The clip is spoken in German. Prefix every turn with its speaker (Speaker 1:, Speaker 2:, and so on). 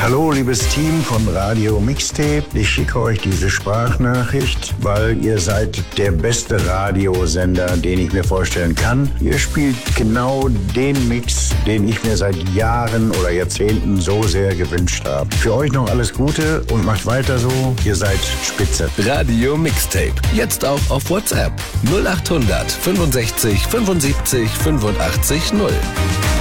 Speaker 1: Hallo, liebes Team von Radio Mixtape. Ich schicke euch diese Sprachnachricht, weil ihr seid der beste Radiosender, den ich mir vorstellen kann. Ihr spielt genau den Mix, den ich mir seit Jahren oder Jahrzehnten so sehr gewünscht habe. Für euch noch alles Gute und macht weiter so. Ihr seid spitze.
Speaker 2: Radio Mixtape. Jetzt auch auf WhatsApp. 0800 65 75 85 0.